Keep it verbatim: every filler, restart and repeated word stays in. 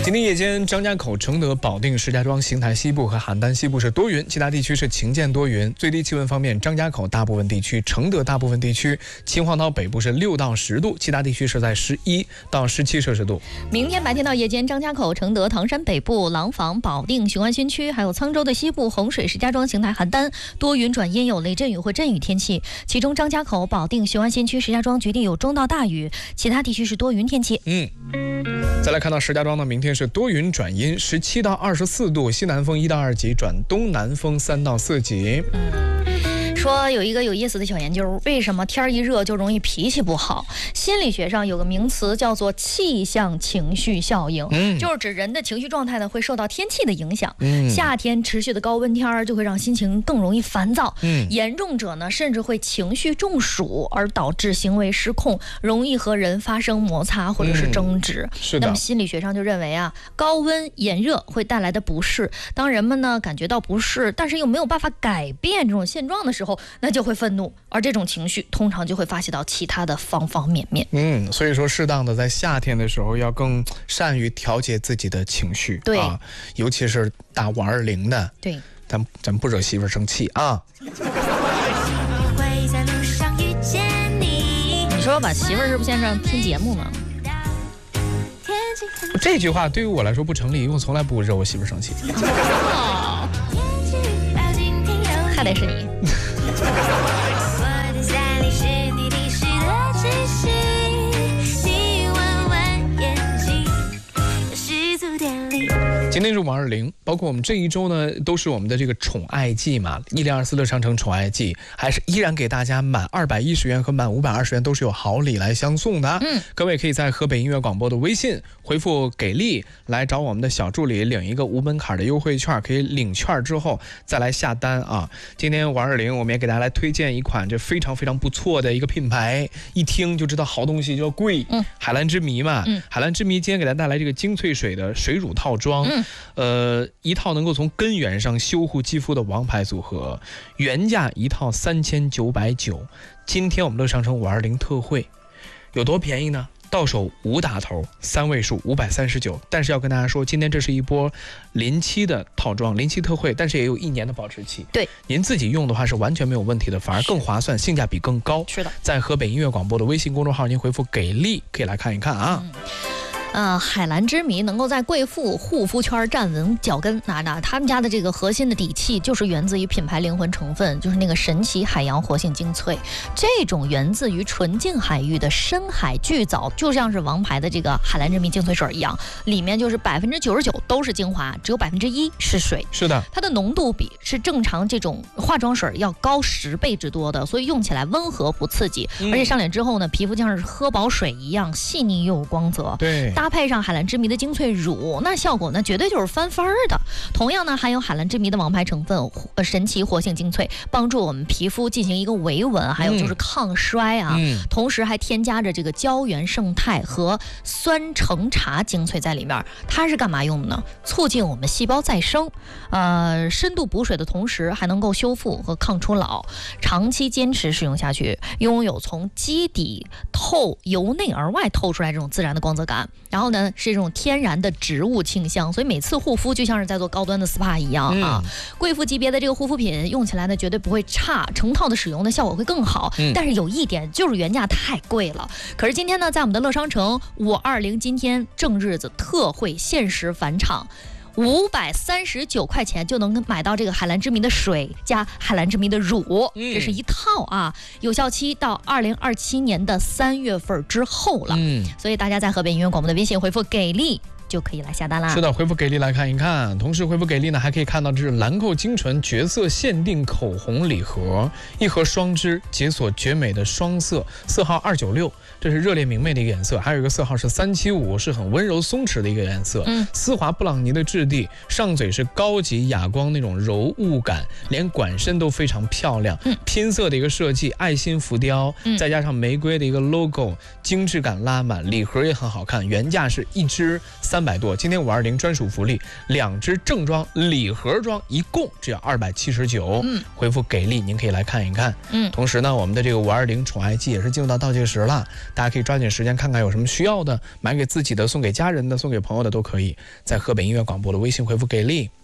今天夜间，张家口、承德、保定、石家庄、邢台西部和邯郸西部是多云，其他地区是晴间多云。最低气温方面，张家口大部分地区、承德大部分地区、秦皇岛北部是六到十度，其他地区是在十一到十七摄氏度。 明天白天到夜间，张家口、承德、唐山北部、廊坊、保定、雄安新区，还有沧州的西部、洪水、石家庄、邢台、邯郸多云转阴，有雷阵雨或阵雨天气。其中张家口、保定、雄安新区、石家庄局地有中到大雨，其他地区是多云天气。 嗯。再来看到石家庄呢，明天是多云转阴，十七到二十四度，西南风一到二级转东南风三到四级。 嗯，说有一个有意思的小研究，为什么天一热就容易脾气不好？心理学上有个名词叫做气象情绪效应，嗯，就是指人的情绪状态呢会受到天气的影响。嗯，夏天持续的高温天就会让心情更容易烦躁，嗯，严重者呢甚至会情绪中暑，而导致行为失控，容易和人发生摩擦或者是争执。嗯，是的。那么心理学上就认为啊，高温炎热会带来的不适，当人们呢感觉到不适，但是又没有办法改变这种现状的时候，那就会愤怒，而这种情绪通常就会发泄到其他的方方面面。 嗯，所以说适当的在夏天的时候要更善于调节自己的情绪， 对啊，尤其是打五二零的， 对， 咱咱不惹媳妇生气啊。 你说把媳妇是不是先让听节目吗？ 这句话对于我来说不成立，因为我从来不惹我媳妇生气。 哦，还得是你。 今天是五二零，包括我们这一周呢，都是我们的这个宠爱季嘛，一零二四乐商城宠爱季，还是依然给大家满二百一十元和满五百二十元都是有好礼来相送的。嗯，各位可以在河北音乐广播的微信回复给力来找我们的小助理领一个无门槛的优惠券，可以领券之后再来下单啊。今天五二零我们也给大家来推荐一款这非常非常不错的一个品牌，一听就知道好东西就要贵。嗯，海蓝之谜嘛，嗯，海蓝之谜今天给大家带来这个精粹水的水乳套装。嗯，呃，一套能够从根源上修护肌肤的王牌组合，原价一套三千九百九，今天我们乐商城五二零特惠，有多便宜呢？到手五打头，三位数五百三十九。但是要跟大家说，今天这是一波临期的套装，临期特惠，但是也有一年的保质期。 对， 您自己用的话是完全没有问题的，反而更划算，性价比更高。 是的， 在河北音乐广播的微信公众号，您回复给力可以来看一看啊。嗯呃，海蓝之谜能够在贵妇护肤圈站稳脚跟，那那他们家的这个核心的底气就是源自于品牌灵魂成分，就是那个神奇海洋活性精粹。这种源自于纯净海域的深海巨藻，就像是王牌的这个海蓝之谜精粹水一样，里面就是百分之九十九都是精华，只有百分之一是水。 是的， 它的浓度比是正常这种化妆水要高十倍之多的，所以用起来温和不刺激，嗯、而且上脸之后呢，皮肤就像是喝饱水一样细腻又有光泽。 对。 搭配上海蓝之谜的精粹乳，那效果呢绝对就是翻番的。同样呢，含有海蓝之谜的王牌成分呃神奇活性精粹，帮助我们皮肤进行一个维稳，还有就是抗衰啊。嗯、同时还添加着这个胶原胜肽和酸橙茶精粹在里面。它是干嘛用的呢？促进我们细胞再生，呃，深度补水的同时还能够修复和抗初老。长期坚持使用下去，拥有从基底透由内而外透出来这种自然的光泽感。然后呢，是一种天然的植物清香，所以每次护肤就像是在做高端的 S P A 一样啊。嗯、贵妇级别的这个护肤品用起来呢，绝对不会差，成套的使用的效果会更好。嗯、但是有一点就是原价太贵了。可是今天呢，在我们的乐商城五二零今天正日子特惠限时返场。五百三十九块钱就能买到这个海蓝之谜的水加海蓝之谜的乳，嗯、这是一套啊，有效期到二零二七年的三月份之后了。嗯，所以大家在河北音乐广播的微信回复给力就可以来下单啦。 是的，回复给力来看一看，同时回复给力呢，还可以看到这是兰蔻精纯绝色限定口红礼盒，一盒双支，解锁绝美的双色，色号二九六，这是热烈明媚的一个颜色，还有一个色号是三七五，是很温柔松弛的一个颜色。嗯，丝滑布朗尼的质地，上嘴是高级哑光那种柔雾感，连管身都非常漂亮。嗯，拼色的一个设计，爱心浮雕，嗯、再加上玫瑰的一个 logo， 精致感拉满，礼盒也很好看，原价是一支三。 三百多。今天五二零专属福利，两支正装礼盒装一共只要二百七十九。嗯，回复给力，您可以来看一看。嗯，同时呢，我们的这个五二零宠爱季也是进入到倒计时了，大家可以抓紧时间看看有什么需要的，买给自己的、送给家人的、送给朋友的都可以，在河北音乐广播的微信回复给力。